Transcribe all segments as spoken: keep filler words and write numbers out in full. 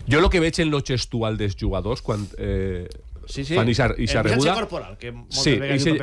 Jo el que veig en lo gestual dels jugadors quan eh, sí, sí. fan ixa rebuda... corporal, que sí,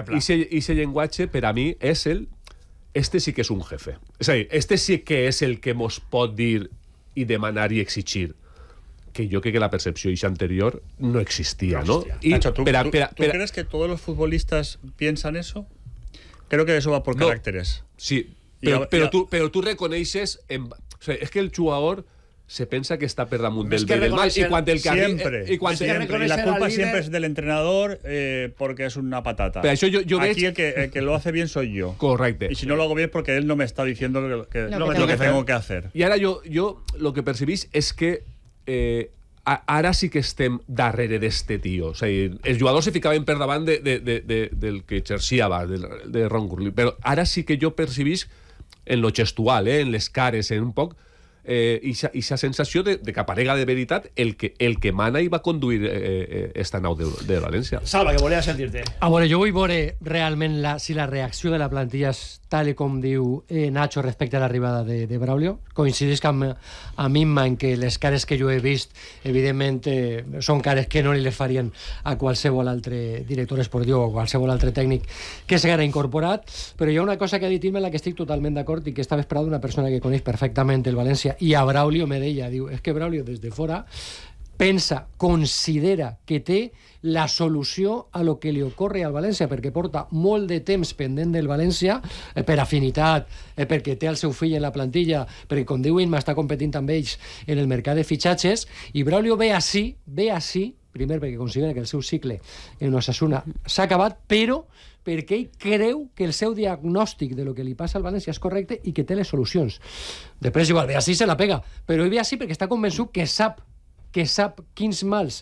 ixe llenguatge per a mi és el... Este sí que és un jefe. És a dir, este sí que és el que mos pot dir i demanar i exigir. Que yo creo que la percepción anterior no existía, ¿no? Y, Nacho, ¿tú, pera, tú, pera, ¿tú pera, crees que todos los futbolistas piensan eso? Creo que eso va por no, caracteres. Sí, pero, pero, tú, pero tú reconoces... En, o sea, es que el jugador se pensa que està per damunt del bé del mal i quan el que siempre, i quan siempre. Y la culpa siempre es del entrenador eh, porque es una patata. Pero això yo, yo Aquí veig... el, que, el que lo hace bien soy yo. Correcte. Y si no lo hago bien es porque él no me está diciendo lo que, lo lo que, lo que tengo que hacer. Y ahora yo, yo lo que percibís es que eh, ara sí que estem darrere d'este tio. O sigui, els jugadors se ficaven per davant de, de, de, de, del que exercia abans, de, de Ron Curly. Però ara sí que jo percibís en lo gestual, eh, en les cares, en un poc, eh, ixa sensació de, de que aparega de veritat el que, el que mana i va conduir eh, esta nau de, de València. Salva, que volia sentir-te. A veure, jo vull veure realment la, si la reacció de la plantilla és tal com diu eh, Nacho respecte a l'arribada de, de Braulio. Coincidís amb, amb Imma en que les cares que jo he vist, evidentment, eh, són cares que no li les farien a qualsevol altre director esportiu o qualsevol altre tècnic que s'haguera incorporat, però hi ha una cosa que ha dit Imma en la que estic totalment d'acord i que estava esperada d'una persona que coneix perfectament el València i a Braulio me deia, diu, és que Braulio des de fora pensa, considera que té la solució a lo que li ocorre al València, perquè porta molt de temps pendent del València, eh, per afinitat, eh, perquè té el seu fill en la plantilla, perquè, com diu Imma, està competint amb ells en el mercat de fitxatges, i Braulio ve així, ve així, primer perquè considera que el seu cicle en Osasuna s'ha acabat, però perquè ell creu que el seu diagnòstic de lo que li passa al València és correcte i que té les solucions. Després igual, ve així se la pega, però ell ve així perquè està convençut que sap que sap quins mals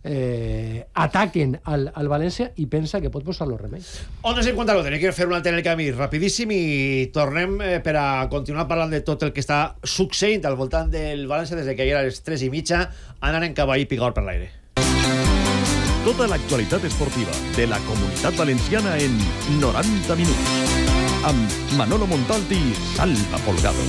eh, ataquen al, al València i pensa que pot posar-lo remei. onze cinquanta, tenim que fer un altre en el camí rapidíssim i tornem eh, per a continuar parlant de tot el que està succeint al voltant del València des de que ahir a les tres i mitja anant en cavall i picador per l'aire. Tota l'actualitat esportiva de la Comunitat Valenciana en noranta minuts. Amb Manolo Montalt i Salva Folgado.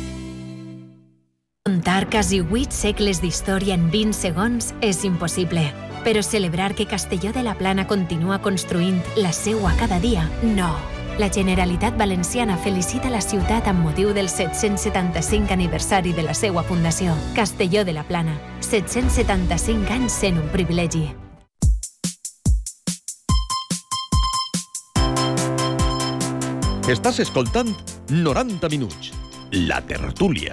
Contar quasi vuit segles d'història en vint segons és impossible. Però celebrar que Castelló de la Plana continua construint la seua cada dia, no. La Generalitat Valenciana felicita la ciutat amb motiu del set-cents setanta-cinc aniversari de la seua fundació. Castelló de la Plana, set-cents setanta-cinc anys sent un privilegi. Estàs escoltant noranta minuts, la tertúlia.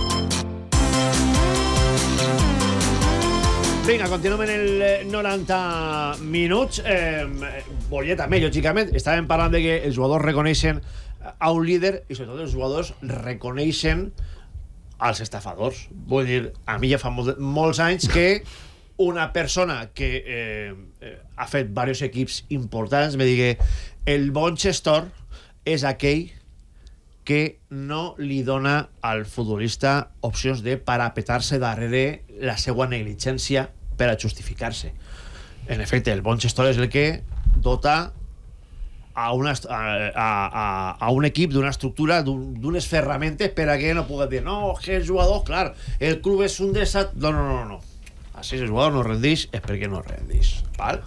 Vinga, continuem en el noranta minuts. Eh, volia també, lògicament, estàvem parlant de que els jugadors reconeixen a un líder i sobretot els jugadors reconeixen als estafadors. Vull dir, a mi ja fa molt, molts anys que una persona que eh, ha fet diversos equips importants me digui el bon gestor és aquell que no li dona al futbolista opcions de parapetar-se darrere la seva negligència per a justificar-se. En efecte, el bon gestor és el que dota a, una, a, a, a un equip d'una estructura, d'unes ferramentes per a que no pugui dir no, que el jugador, clar, el club és un desat... No, no, no, no. Així el jugador no rendeix és perquè no rendeix. Val?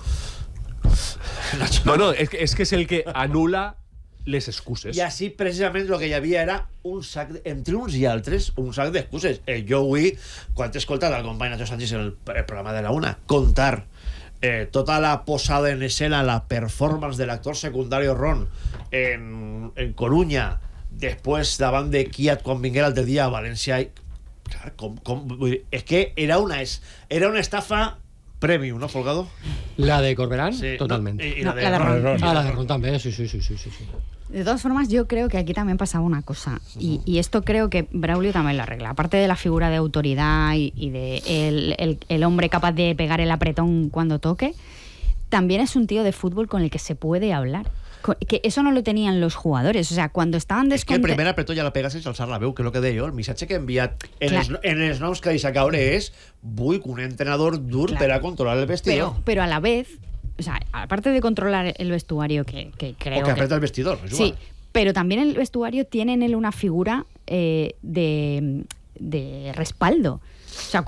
No, no, és que, és que és el que anula les excuses. I així, precisament, el que hi havia era un sac, de, entre uns i altres, un sac d'excuses. Eh, jo avui, quan he escoltat el company Nacho Sánchez en el, el programa de la Una, contar eh, tota la posada en escena, la performance de l'actor secundari Ron en, en Coruña, després davant de Kiat quan vingué l'altre dia a València, i, clar, com, com, vull dir, és que era una, era una estafa premium, ¿no, Folgado? La de Corberán, sí, totalmente. No, y, y no, la de, la de Ron. Ron. Ah, la de Ron también, sí, sí, sí, sí, sí. De todas formas, yo creo que aquí también pasaba una cosa, y, y esto creo que Braulio también lo arregla. Aparte de la figura de autoridad y, y de el, el, el hombre capaz de pegar el apretón cuando toque, también es un tío de fútbol con el que se puede hablar. Que eso no lo tenían los jugadores. O sea, cuando estaban descontentos... Es que el primer apretó ja la pega sense alçar la veu, que és el que deia jo. El missatge que he enviat en, els, en els noms que deixa caure és vull que un entrenador dur claro. per a controlar el vestidor. Pero, pero a la vez, o sea, aparte de controlar el vestuario, que, que creo o que aprieta que... el vestidor. Es sí, pero también el vestuario tiene en él una figura eh, de, de respaldo. O sea,